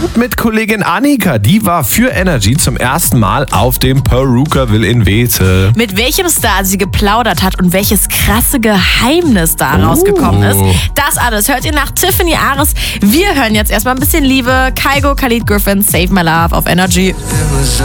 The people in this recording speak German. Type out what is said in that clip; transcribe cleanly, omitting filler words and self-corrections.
Und mit Kollegin Annika, die war für Energy zum ersten Mal auf dem Perukaville in Weze. Mit welchem Star sie geplaudert hat und welches krasse Geheimnis da rausgekommen ist. Das alles hört ihr nach Tiffany Ares. Wir hören jetzt erstmal ein bisschen Liebe. Kygo, Khalid Griffin, Save My Love auf Energy.